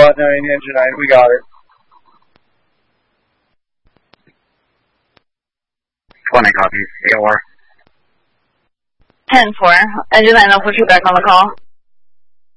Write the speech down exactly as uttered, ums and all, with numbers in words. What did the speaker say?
at nine, engine nine, we got it. twenty copy, A O R. ten four, engine nine, I'll put you back on the call.